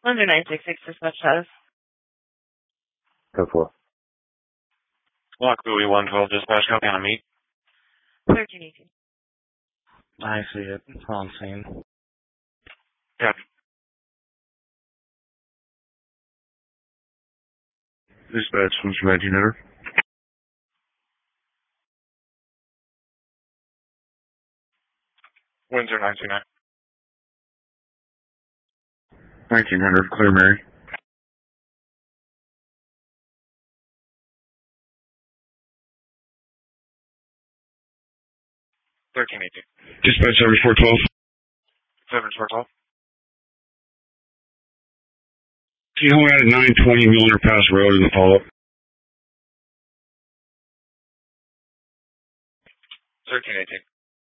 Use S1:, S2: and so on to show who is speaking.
S1: Under 966 dispatch status.
S2: Go for it.
S3: Lock buoy 112 dispatch, copy on a meet.
S1: 1318.
S4: I see it. It's on scene.
S3: Copy.
S5: Dispatch, what's your 1900?
S3: Windsor 929.
S5: 1900, clear Mary.
S3: Dispatch
S5: 7412.
S3: 7412.
S5: See home at 920 Milner Pass Road in the follow-up.
S3: 1318.